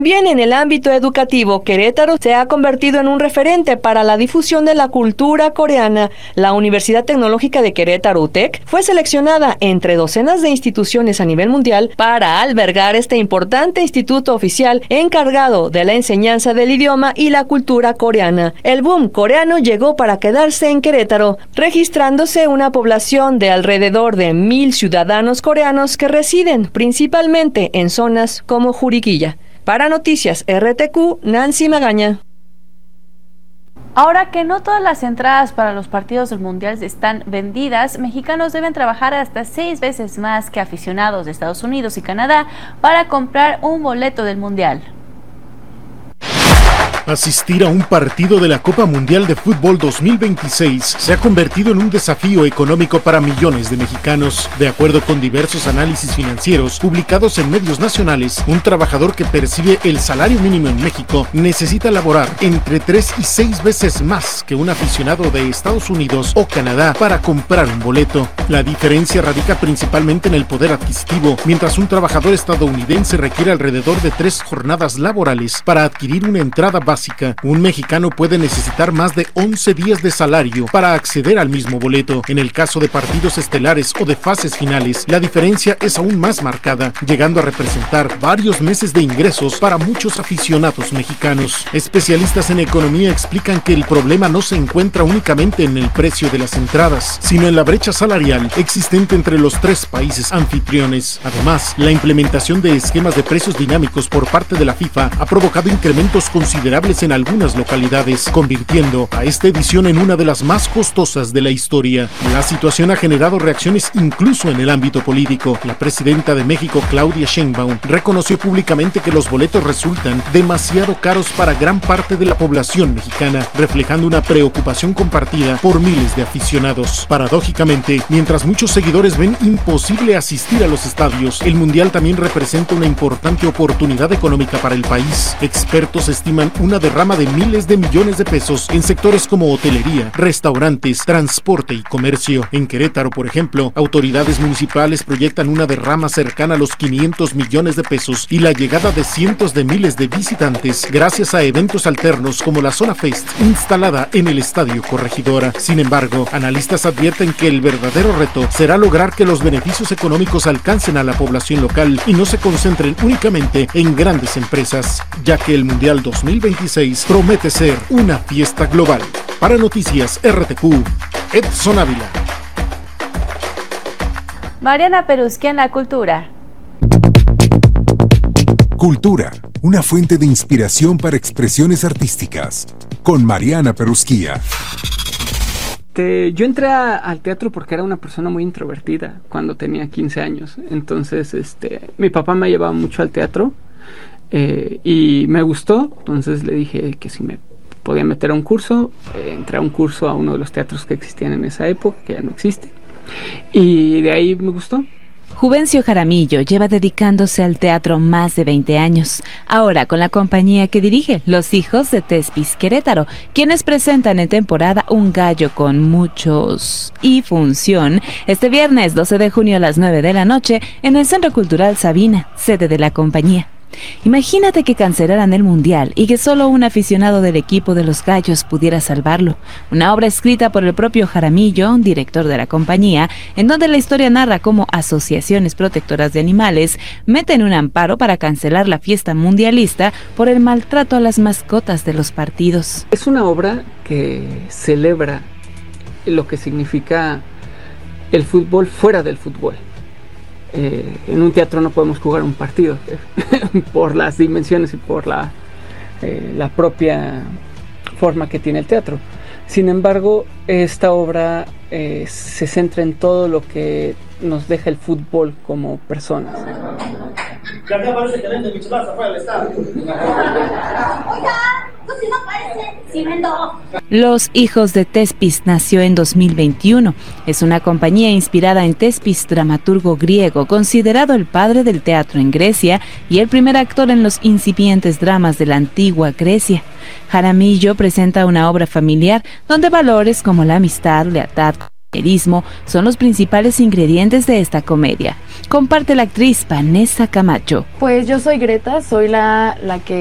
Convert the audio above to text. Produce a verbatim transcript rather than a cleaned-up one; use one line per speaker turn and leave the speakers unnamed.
Bien, en el ámbito educativo, Querétaro se ha convertido en un referente para la difusión de la cultura coreana. La Universidad Tecnológica de Querétaro, U T E C, fue seleccionada entre docenas de instituciones a nivel mundial para albergar este importante instituto oficial encargado de la enseñanza del idioma y la cultura coreana. El boom coreano llegó para quedarse en Querétaro, registrándose una población de alrededor de mil ciudadanos coreanos que residen principalmente en zonas como Juriquilla. Para Noticias R T Q, Nancy Magaña.
Ahora que no todas las entradas para los partidos del Mundial están vendidas, mexicanos deben trabajar hasta seis veces más que aficionados de Estados Unidos y Canadá para comprar un boleto del Mundial.
Asistir a un partido de la Copa Mundial de Fútbol dos mil veintiséis se ha convertido en un desafío económico para millones de mexicanos. De acuerdo con diversos análisis financieros publicados en medios nacionales, un trabajador que percibe el salario mínimo en México necesita laborar entre tres y seis veces más que un aficionado de Estados Unidos o Canadá para comprar un boleto. La diferencia radica principalmente en el poder adquisitivo, mientras un trabajador estadounidense requiere alrededor de tres jornadas laborales para adquirir una entrada básica. Un mexicano puede necesitar más de once días de salario para acceder al mismo boleto. En el caso de partidos estelares o de fases finales, la diferencia es aún más marcada, llegando a representar varios meses de ingresos para muchos aficionados mexicanos. Especialistas en economía explican que el problema no se encuentra únicamente en el precio de las entradas, sino en la brecha salarial existente entre los tres países anfitriones. Además, la implementación de esquemas de precios dinámicos por parte de la FIFA ha provocado incrementos considerables en algunas localidades, convirtiendo a esta edición en una de las más costosas de la historia. La situación ha generado reacciones incluso en el ámbito político. La presidenta de México, Claudia Sheinbaum, reconoció públicamente que los boletos resultan demasiado caros para gran parte de la población mexicana, reflejando una preocupación compartida por miles de aficionados. Paradójicamente, mientras muchos seguidores ven imposible asistir a los estadios, el Mundial también representa una importante oportunidad económica para el país. Expertos estiman una derrama de miles de millones de pesos en sectores como hotelería, restaurantes, transporte y comercio. En Querétaro, por ejemplo, autoridades municipales proyectan una derrama cercana a los quinientos millones de pesos y la llegada de cientos de miles de visitantes gracias a eventos alternos como la Zona Fest instalada en el Estadio Corregidora. Sin embargo, analistas advierten que el verdadero reto será lograr que los beneficios económicos alcancen a la población local y no se concentren únicamente en grandes empresas, ya que el Mundial dos mil veintiséis promete ser una fiesta global. Para Noticias R T Q, Edson Ávila.
Mariana Perusquía en la cultura.
Cultura, una fuente de inspiración para expresiones artísticas, con Mariana Perusquía.
Este, yo entré a, al teatro porque era una persona muy introvertida cuando tenía quince años. Entonces, este, mi papá me llevaba mucho al teatro. Eh, y me gustó, entonces le dije que si me podía meter a un curso. eh, entré a un curso a uno de los teatros que existían en esa época, que ya no existe, y de ahí me gustó.
Juvencio Jaramillo lleva dedicándose al teatro más de veinte años, ahora con la compañía que dirige, Los Hijos de Tespis Querétaro, quienes presentan en temporada Un gallo con muchos y función este viernes doce de junio a las nueve de la noche en el Centro Cultural Sabina, sede de la compañía. Imagínate que cancelaran el Mundial y que solo un aficionado del equipo de los Gallos pudiera salvarlo. Una obra escrita por el propio Jaramillo, director de la compañía, en donde la historia narra cómo asociaciones protectoras de animales meten un amparo para cancelar la fiesta mundialista por el maltrato a las mascotas de los partidos.
Es una obra que celebra lo que significa el fútbol fuera del fútbol. Eh, en un teatro no podemos jugar un partido eh, por las dimensiones y por la, eh, la propia forma que tiene el teatro. Sin embargo, esta obra eh, se centra en todo lo que nos deja el fútbol como personas.
Los Hijos de Tespis nació en dos mil veintiuno. Es una compañía inspirada en Tespis, dramaturgo griego, considerado el padre del teatro en Grecia y el primer actor en los incipientes dramas de la antigua Grecia. Jaramillo presenta una obra familiar donde valores como la amistad, lealtad, son los principales ingredientes de esta comedia. Comparte la actriz Vanessa Camacho.
Pues yo soy Greta, soy la, la que